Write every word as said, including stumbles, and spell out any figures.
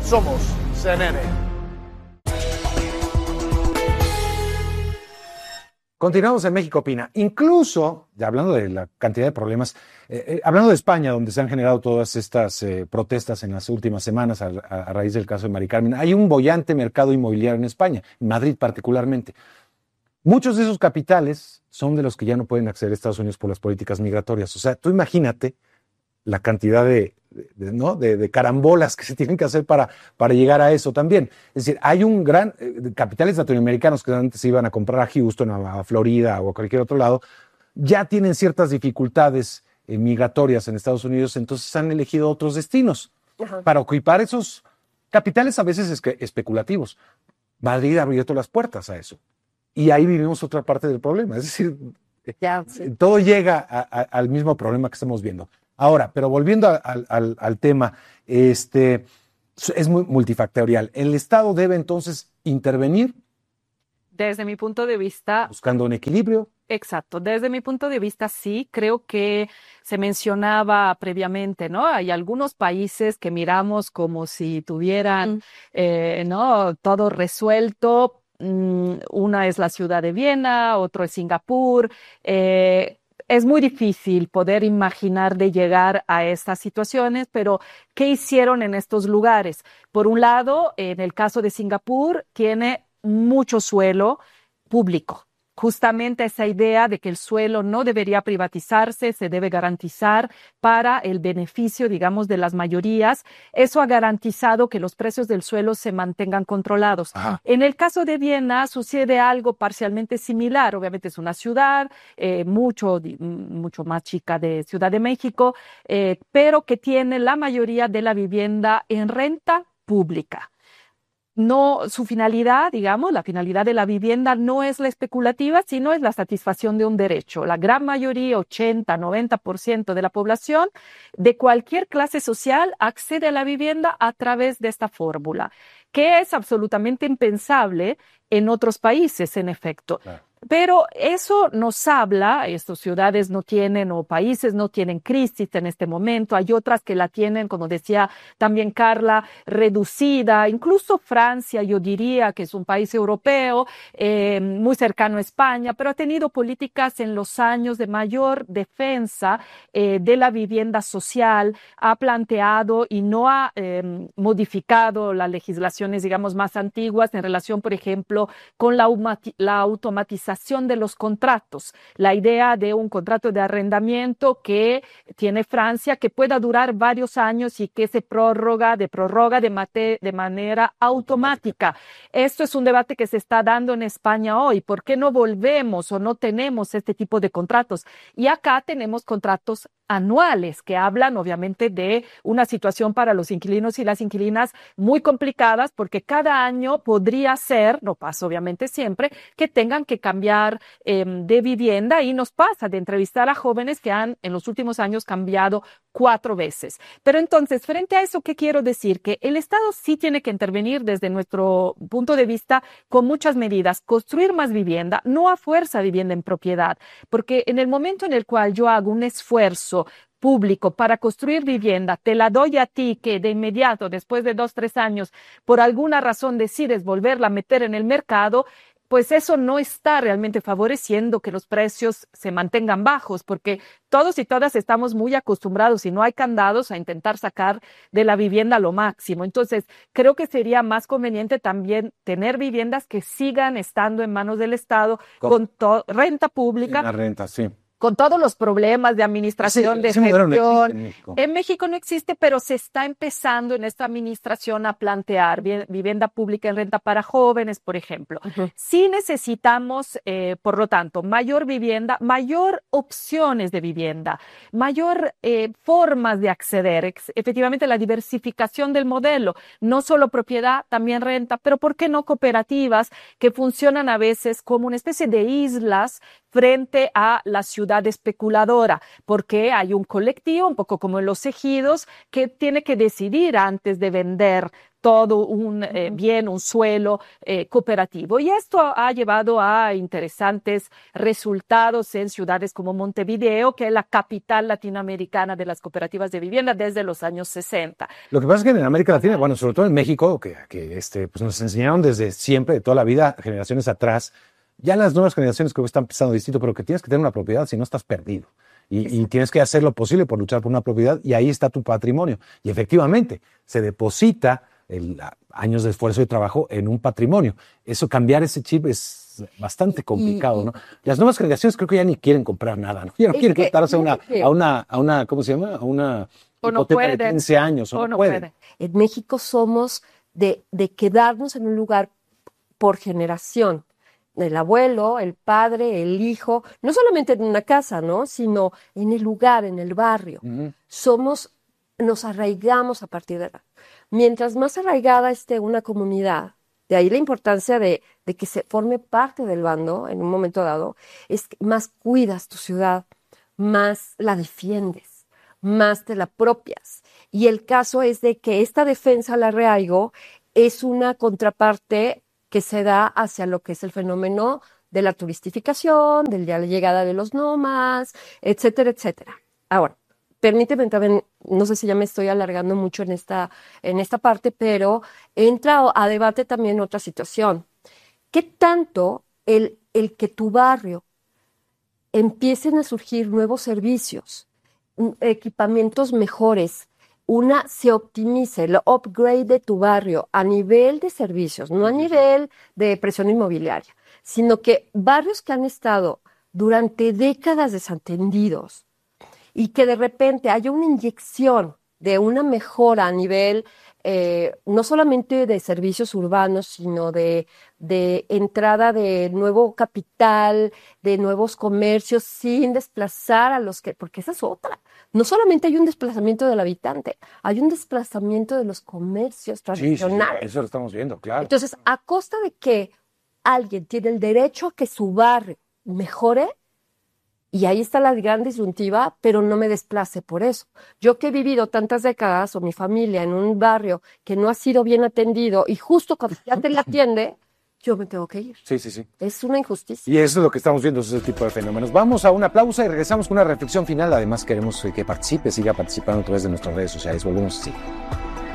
Somos C N N. Continuamos en México Opina. Incluso, ya hablando de la cantidad de problemas, eh, eh, hablando de España, donde se han generado todas estas eh, protestas en las últimas semanas a, a, a raíz del caso de Mari Carmen, hay un boyante mercado inmobiliario en España, en Madrid particularmente. Muchos de esos capitales son de los que ya no pueden acceder a Estados Unidos por las políticas migratorias. O sea, tú imagínate la cantidad de, de, ¿no? de, de carambolas que se tienen que hacer para, para llegar a eso también. Es decir, hay un gran... Eh, capitales latinoamericanos que antes se iban a comprar a Houston, a, a Florida o a cualquier otro lado, ya tienen ciertas dificultades eh, migratorias en Estados Unidos, entonces han elegido otros destinos uh-huh. para ocupar esos capitales a veces es que, especulativos. Madrid ha abierto las puertas a eso. Y ahí vivimos otra parte del problema. Es decir, ya, sí. todo llega a, a, al mismo problema que estamos viendo. Ahora, pero volviendo al, al, al tema, este, es muy multifactorial. ¿El Estado debe entonces intervenir? Desde mi punto de vista... Buscando un equilibrio. Exacto. Desde mi punto de vista, sí. Creo que se mencionaba previamente, ¿no? Hay algunos países que miramos como si tuvieran, mm. eh, ¿no? todo resuelto. Mm, una es la ciudad de Viena, otro es Singapur. Eh, Es muy difícil poder imaginar de llegar a estas situaciones, pero ¿qué hicieron en estos lugares? Por un lado, en el caso de Singapur, tiene mucho suelo público. Justamente esa idea de que el suelo no debería privatizarse, se debe garantizar para el beneficio, digamos, de las mayorías. Eso ha garantizado que los precios del suelo se mantengan controlados. Ajá. En el caso de Viena sucede algo parcialmente similar. Obviamente es una ciudad eh, mucho, mucho más chica de Ciudad de México, eh, pero que tiene la mayoría de la vivienda en renta pública. No, su finalidad, digamos, la finalidad de la vivienda no es la especulativa, sino es la satisfacción de un derecho. La gran mayoría, ochenta, noventa por ciento de la población de cualquier clase social accede a la vivienda a través de esta fórmula, que es absolutamente impensable en otros países, en efecto. Claro. Pero eso nos habla, estas ciudades no tienen o países no tienen crisis en este momento, hay otras que la tienen, como decía también Carla, reducida, incluso Francia, yo diría que es un país europeo, eh, muy cercano a España, pero ha tenido políticas en los años de mayor defensa eh, de la vivienda social, ha planteado y no ha eh, modificado las legislaciones, digamos, más antiguas en relación, por ejemplo, con la, la automatización de los contratos, la idea de un contrato de arrendamiento que tiene Francia que pueda durar varios años y que se prorroga, de prorroga de, mate, de manera automática. Esto es un debate que se está dando en España hoy. ¿Por qué no volvemos o no tenemos este tipo de contratos? Y acá tenemos contratos anuales que hablan obviamente de una situación para los inquilinos y las inquilinas muy complicadas porque cada año podría ser, no pasa obviamente siempre, que tengan que cambiar eh, de vivienda y nos pasa de entrevistar a jóvenes que han en los últimos años cambiado cuatro veces. Pero entonces, frente a eso, ¿qué quiero decir? Que el Estado sí tiene que intervenir desde nuestro punto de vista con muchas medidas, construir más vivienda, no a fuerza vivienda en propiedad, porque en el momento en el cual yo hago un esfuerzo público para construir vivienda, te la doy a ti que de inmediato, después de dos, tres años, por alguna razón decides volverla a meter en el mercado, pues eso no está realmente favoreciendo que los precios se mantengan bajos, porque todos y todas estamos muy acostumbrados, y no hay candados, a intentar sacar de la vivienda lo máximo. Entonces, creo que sería más conveniente también tener viviendas que sigan estando en manos del Estado con, con renta pública. La renta, sí. Con todos los problemas de administración, sí, de ese gestión. No en, México. en México no existe, pero se está empezando en esta administración a plantear vivienda pública en renta para jóvenes, por ejemplo. Uh-huh. Sí necesitamos, eh, por lo tanto, mayor vivienda, mayor opciones de vivienda, mayor eh, formas de acceder, ex- efectivamente la diversificación del modelo, no solo propiedad, también renta, pero ¿por qué no cooperativas que funcionan a veces como una especie de islas frente a la ciudad especuladora, porque hay un colectivo, un poco como en los ejidos, que tiene que decidir antes de vender todo un eh, bien, un suelo eh, cooperativo. Y esto ha llevado a interesantes resultados en ciudades como Montevideo, que es la capital latinoamericana de las cooperativas de vivienda desde los años sesenta. Lo que pasa es que en América Latina, bueno, sobre todo en México, que, que este, pues nos enseñaron desde siempre, de toda la vida, generaciones atrás, ya las nuevas generaciones creo que están pensando distinto, pero que tienes que tener una propiedad, si no estás perdido. Y, y tienes que hacer lo posible por luchar por una propiedad, y ahí está tu patrimonio. Y efectivamente, se deposita el, años de esfuerzo y trabajo en un patrimonio. Eso, cambiar ese chip es bastante complicado, ¿no? Las nuevas generaciones creo que ya ni quieren comprar nada, ¿no? Ya no quieren contarse a una, a una, a una, ¿cómo se llama? A una hipoteca de quince años, o, o no, no pueden. Puede. En México somos de, de quedarnos en un lugar por generación. El abuelo, el padre, el hijo, no solamente en una casa, ¿no? Sino en el lugar, en el barrio. Uh-huh. Somos, nos arraigamos a partir de la... Mientras más arraigada esté una comunidad, de ahí la importancia de, de que se forme parte del bando en un momento dado, es que más cuidas tu ciudad, más la defiendes, más te la apropias. Y el caso es de que esta defensa al arraigo es una contraparte que se da hacia lo que es el fenómeno de la turistificación, de la llegada de los nómadas, etcétera, etcétera. Ahora, permíteme también, no sé si ya me estoy alargando mucho en esta, en esta parte, pero entra a debate también otra situación. ¿Qué tanto el, el que tu barrio empiecen a surgir nuevos servicios, equipamientos mejores, una se optimice, el upgrade de tu barrio a nivel de servicios, no a nivel de presión inmobiliaria, sino que barrios que han estado durante décadas desatendidos y que de repente haya una inyección de una mejora a nivel eh, no solamente de servicios urbanos, sino de, de entrada de nuevo capital, de nuevos comercios, sin desplazar a los que, porque esa es otra. No solamente hay un desplazamiento del habitante, hay un desplazamiento de los comercios tradicionales. Sí, sí, eso lo estamos viendo, claro. Entonces, a costa de que alguien tiene el derecho a que su barrio mejore, y ahí está la gran disyuntiva, pero no me desplace por eso. Yo que he vivido tantas décadas, o mi familia, en un barrio que no ha sido bien atendido, y justo cuando ya te la atiende, yo me tengo que ir. Sí, sí, sí. Es una injusticia. Y eso es lo que estamos viendo, ese tipo de fenómenos. Vamos a una pausa y regresamos con una reflexión final. Además, queremos que participe, siga participando a través de nuestras redes sociales. Volvemos así.